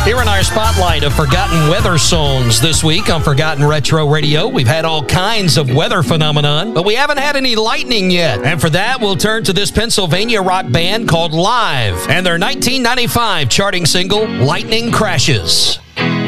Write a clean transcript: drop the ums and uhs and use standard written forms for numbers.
Here in our spotlight of forgotten weather songs this week on Forgotten Retro Radio, we've had all kinds of weather phenomenon, but we haven't had any lightning yet. And for that, we'll turn to this Pennsylvania rock band called Live and their 1995 charting single, Lightning Crashes.